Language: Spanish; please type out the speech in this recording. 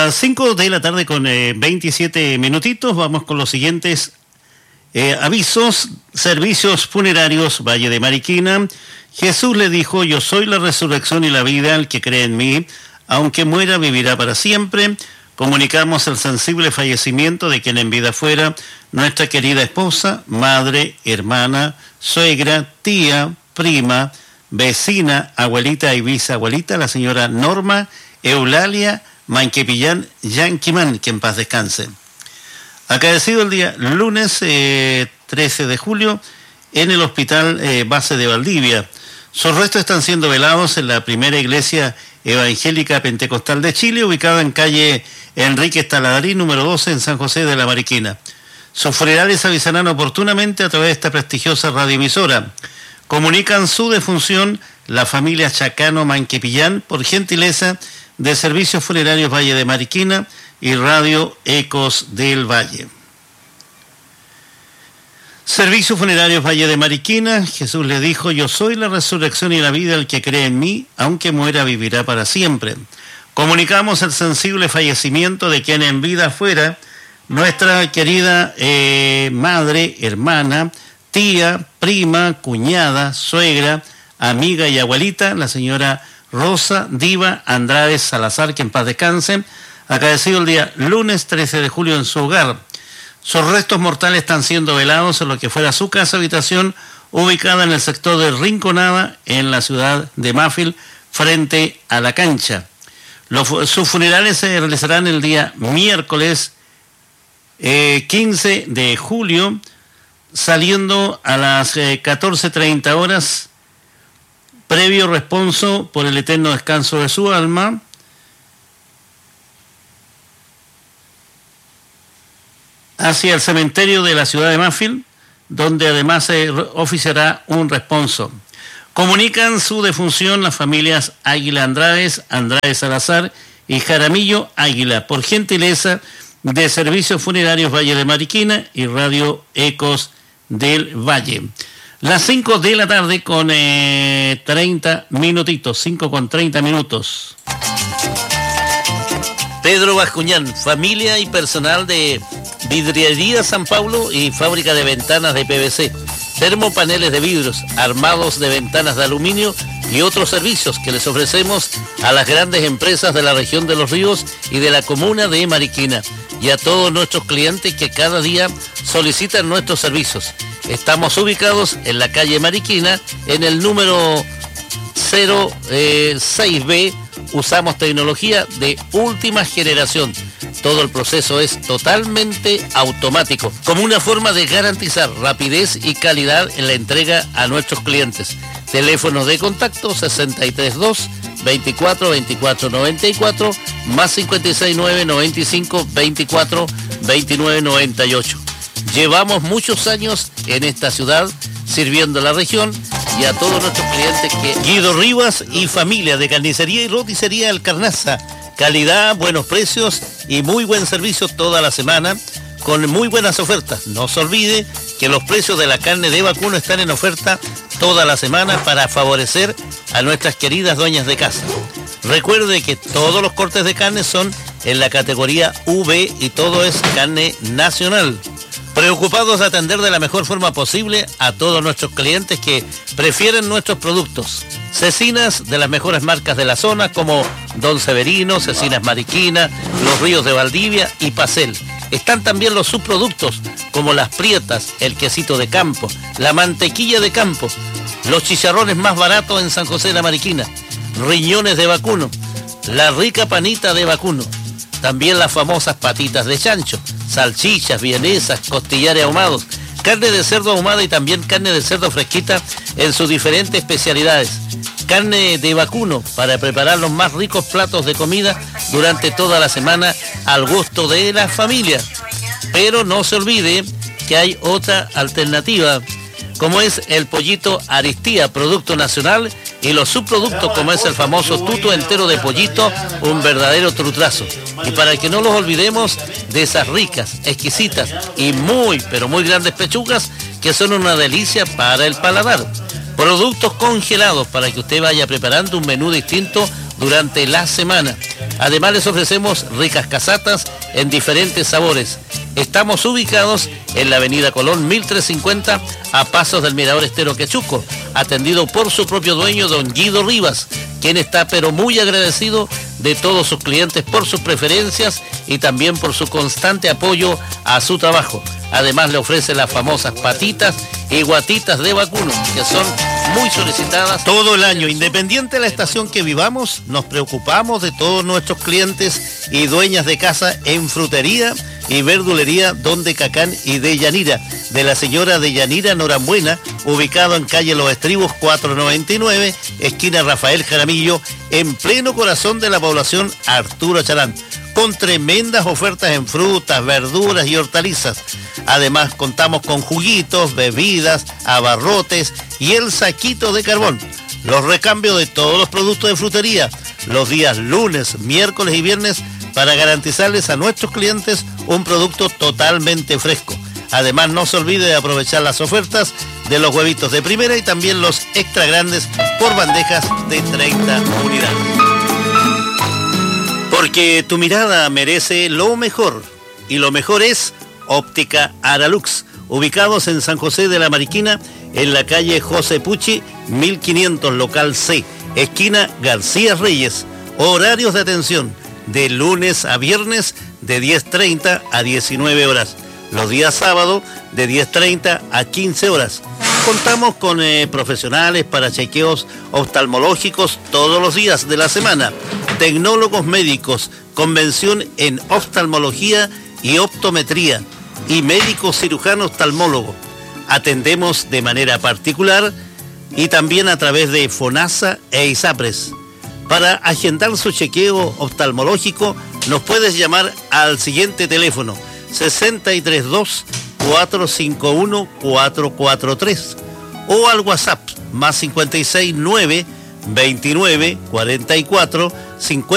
Las 5 de la tarde con 27 minutitos, vamos con los siguientes avisos. Servicios funerarios Valle de Mariquina. Jesús le dijo: yo soy la resurrección y la vida, el que cree en mí, aunque muera, vivirá para siempre. Comunicamos el sensible fallecimiento de quien en vida fuera nuestra querida esposa, madre, hermana, suegra, tía, prima, vecina, abuelita y bisabuelita, la señora Norma Eulalia Manquepillán Yanquimán, que en paz descanse. Acaecido el día lunes 13 de julio en el Hospital Base de Valdivia. Sus restos están siendo velados en la primera iglesia evangélica pentecostal de Chile, ubicada en calle Enrique Estaladarí, número 12, en San José de la Mariquina. Sus funerales se avisarán oportunamente a través de esta prestigiosa radioemisora. Comunican su defunción la familia Chacano Manquepillán por gentileza de Servicios Funerarios Valle de Mariquina y Radio Ecos del Valle. Servicios Funerarios Valle de Mariquina. Jesús le dijo: yo soy la resurrección y la vida, el que cree en mí, aunque muera, vivirá para siempre. Comunicamos el sensible fallecimiento de quien en vida fuera nuestra querida madre, hermana, tía, prima, cuñada, suegra, amiga y abuelita, la señora Rosa Diva Andrade Salazar, que en paz descanse, acaecido el día lunes 13 de julio en su hogar. Sus restos mortales están siendo velados en lo que fuera su casa habitación, ubicada en el sector de Rinconada, en la ciudad de Mafil, frente a la cancha. Sus funerales se realizarán el día miércoles 15 de julio, saliendo a las 14:30 horas, previo responso por el eterno descanso de su alma, hacia el cementerio de la ciudad de Mafil, donde además se oficiará un responso. Comunican su defunción las familias Águila Andrade Salazar y Jaramillo Águila, por gentileza de Servicios Funerarios Valle de Mariquina y Radio Ecos del Valle. Las 5 de la tarde con 30 minutitos, 5 con 30 minutos. Pedro Bascuñán, familia y personal de Vidriería San Paulo y fábrica de ventanas de PVC, termopaneles de vidrios, armados de ventanas de aluminio y otros servicios que les ofrecemos a las grandes empresas de la región de Los Ríos y de la comuna de Mariquina, y a todos nuestros clientes que cada día solicitan nuestros servicios. Estamos ubicados en la calle Mariquina, en el número 06B. Usamos tecnología de última generación. Todo el proceso es totalmente automático, como una forma de garantizar rapidez y calidad en la entrega a nuestros clientes. Teléfono de contacto 632 24 24 94 más 569 95 24 29 98. Llevamos muchos años en esta ciudad sirviendo a la región y a todos nuestros clientes que... Guido Rivas y familia de carnicería y roticería Alcarnaza. Calidad, buenos precios y muy buen servicio toda la semana con muy buenas ofertas. No se olvide que los precios de la carne de vacuno están en oferta toda la semana para favorecer a nuestras queridas dueñas de casa. Recuerde que todos los cortes de carne son en la categoría V y todo es carne nacional. Preocupados de atender de la mejor forma posible a todos nuestros clientes que prefieren nuestros productos. Cecinas de las mejores marcas de la zona como Don Severino, Cecinas Mariquina, Los Ríos de Valdivia y Pacel. Están también los subproductos como las prietas, el quesito de campo, la mantequilla de campo, los chicharrones más baratos en San José de la Mariquina, riñones de vacuno, la rica panita de vacuno, también las famosas patitas de chancho, salchichas, vienesas, costillares ahumados, carne de cerdo ahumada y también carne de cerdo fresquita en sus diferentes especialidades. Carne de vacuno para preparar los más ricos platos de comida durante toda la semana al gusto de la familia. Pero no se olvide que hay otra alternativa, como es el pollito Aristía, producto nacional, y los subproductos como es el famoso tuto entero de pollito, un verdadero trutrazo. Y para que no los olvidemos de esas ricas, exquisitas y muy, pero muy grandes pechugas que son una delicia para el paladar. Productos congelados para que usted vaya preparando un menú distinto durante la semana. Además les ofrecemos ricas casatas en diferentes sabores. Estamos ubicados en la avenida Colón 1350 a pasos del Mirador Estero Quechuco, atendido por su propio dueño, don Guido Rivas, quien está pero muy agradecido de todos sus clientes por sus preferencias y también por su constante apoyo a su trabajo. Además le ofrece las famosas patitas y guatitas de vacuno, que son muy solicitadas todo el año. Independiente de la estación que vivamos, nos preocupamos de todos nuestros clientes y dueñas de casa en frutería y verdulería Don de Cacán y de Yanira, de la señora de Yanira Norambuena, ubicado en calle Los Estribos 499, esquina Rafael Jaramillo, en pleno corazón de la población Arturo Charán, con tremendas ofertas en frutas, verduras y hortalizas. Además contamos con juguitos, bebidas, abarrotes y el saquito de carbón. Los recambios de todos los productos de frutería, los días lunes, miércoles y viernes, para garantizarles a nuestros clientes un producto totalmente fresco. Además, no se olvide de aprovechar las ofertas de los huevitos de primera y también los extra grandes por bandejas de 30 unidades. Porque tu mirada merece lo mejor, y lo mejor es Óptica Aralux, ubicados en San José de la Mariquina, en la calle José Pucci, 1500, local C, esquina García Reyes. Horarios de atención de lunes a viernes de 10:30 a 19 horas. Los días sábados de 10:30 a 15 horas. Contamos con profesionales para chequeos oftalmológicos todos los días de la semana. Tecnólogos médicos, convención en oftalmología y optometría y médico cirujano oftalmólogo. Atendemos de manera particular y también a través de FONASA e ISAPRES. Para agendar su chequeo oftalmológico, nos puedes llamar al siguiente teléfono: 632-451-443 o al WhatsApp +569 29 44 50